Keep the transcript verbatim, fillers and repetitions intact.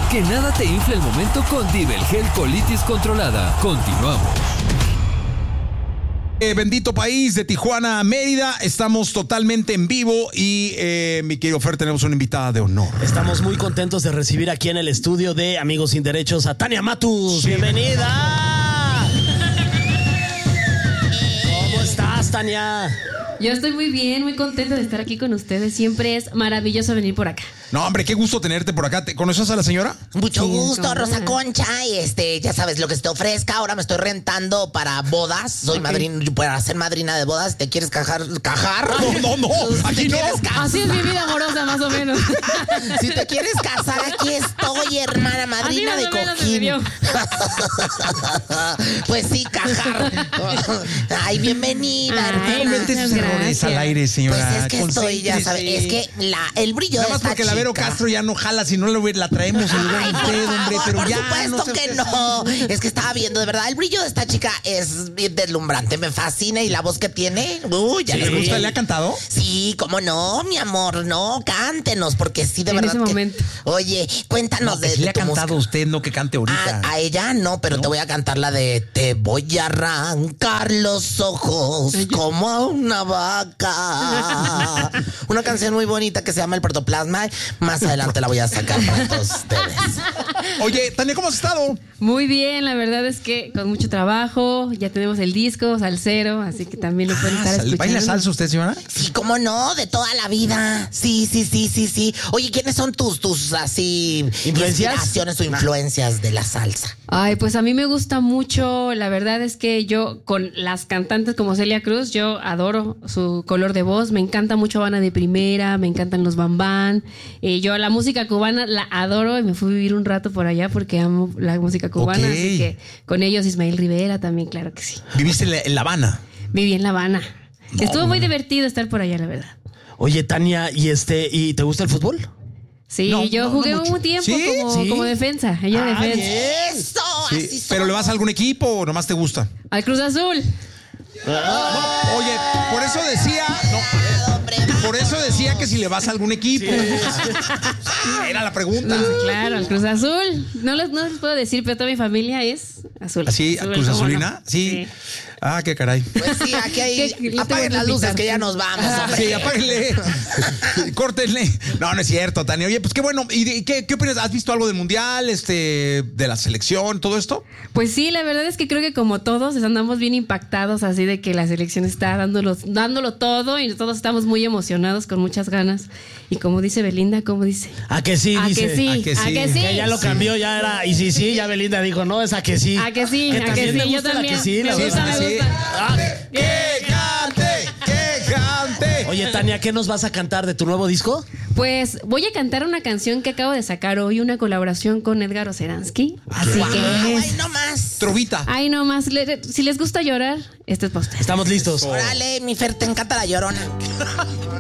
Que nada te infle el momento con Divel Gel Colitis Controlada. Continuamos. Eh, bendito país, de Tijuana a Mérida, estamos totalmente en vivo y eh, mi querido Fer, tenemos una invitada de honor. Estamos muy contentos de recibir aquí en el estudio de Amigos Sin Derechos a Tania Matus. Sí. ¡Bienvenida! ¿Cómo estás, Tania? Yo estoy muy bien, muy contenta de estar aquí con ustedes. Siempre es maravilloso venir por acá. No, hombre, qué gusto tenerte por acá. ¿Te conoces a la señora? Mucho Sí, gusto, ¿cómo? Rosa Concha. Y este, ya sabes lo que se te ofrezca. Ahora me estoy rentando para bodas. Soy Okay. madrina, para ser madrina de bodas. ¿Te quieres cajar? ¿Cajar? No, no, no. Aquí ¿Te no. quieres casar? Así es mi vida amorosa, más o menos. Si te quieres casar, aquí estoy, hermana, madrina Así de más o menos se cojín. vivió. Pues sí, cajar. Ay, bienvenida, Ay, hermana. No metes muchas errores gracias. al aire, señora. Pues es que estoy, ya sabes, es que la, el brillo Nada de más esta porque la Vero chica. Castro ya no jala, si no la, la traemos en lugar de Ay, por usted, hombre, favor, pero por ya. supuesto no se que ofrece. no. Es que estaba viendo, de verdad, el brillo de esta chica es bien deslumbrante, me fascina y la voz que tiene, uy, ya ¿Sí les ¿Le gusta? gusta. ¿Le ha cantado? Sí, cómo no, mi amor, no, cántenos, porque sí, de En verdad ese que- momento. Oye, cuéntanos No, que de, sí de le ha tu cantado música. usted, no que cante ahorita. A, a ella no, pero te voy a cantar la de Te voy a arrancar los ojos como a una vaca. Una canción muy bonita que se llama El Protoplasma. Más adelante la voy a sacar para todos ustedes. Oye, Tania, ¿cómo has estado? Muy bien, la verdad es que con mucho trabajo. Ya tenemos el disco, Salsero, así que también lo pueden estar escuchando. ¿Baila salsa usted, señora? Sí, cómo no, de toda la vida. Sí, sí, sí, sí, sí. Oye, ¿quiénes son tus, tus así ¿Influencias? inspiraciones o influencias de la salsa? Ay, pues a mí me gusta mucho. La verdad es que yo, con las cantantes como Celia Cruz, yo adoro su color de voz. Me encanta mucho Habana de Primera, me encantan los Bambán. Eh, yo la música cubana la adoro y me fui a vivir un rato por allá porque amo la música cubana. Ok. Así que con ellos Ismael Rivera también, claro que sí. Viviste en La, en La Habana. Viví en La Habana. Estuvo muy divertido estar por allá, la verdad. Oye, Tania, ¿y este y te gusta el fútbol? Sí, No, yo no, jugué no mucho. un tiempo ¿Sí? como, Sí. como defensa. Ella Ah, defensa. bien. ¡Eso! Sí, Así ¿pero le somos. vas a algún equipo o nomás te gusta? Al Cruz Azul. Oye, por eso decía, no, Hombre, por eso decía que si le vas a algún equipo. Era la pregunta. No, claro, al Cruz Azul. No les, no les puedo decir, pero toda mi familia es azul. ¿Así, Azul, Cruz ¿cómo Azulina? no? Sí. Ah, qué caray. Pues sí, aquí hay. ¿Qué- qué te Apaguen voy a las luces invitar? que ya nos vamos, hombre. Sí, apáguenle. Córtenle. No, no es cierto, Tania. Oye, pues qué bueno. ¿Y de- qué, qué opinas? ¿Has visto algo del mundial, este, de la selección, todo esto? Pues sí, la verdad es que creo que como todos andamos bien impactados así de que la selección está dándolo, dándolo todo y todos estamos muy emocionados con muchas ganas. Y como dice Belinda, como dice. ¿A que sí? ¿A dice. que sí? ¿A que ¿A sí? que sí? Que ya lo cambió, ya era. Y sí, sí, ya Belinda dijo, no, es a que sí. ¿A que sí? Que ¿A que también sí? me Yo gusta la también. que sí, Me la gusta, verdad. me sí. gusta. Ah, ¡Que cante! ¡Que cante! Oye, Tania, ¿qué nos vas a cantar de tu nuevo disco? Pues voy a cantar una canción que acabo de sacar hoy, una colaboración con Edgar Oceransky. Así Guau, que ay, es. no más. Trovita. Ay, no más. le- Si les gusta llorar, este es para ustedes. Estamos listos. Órale, mi Fer, te encanta la llorona.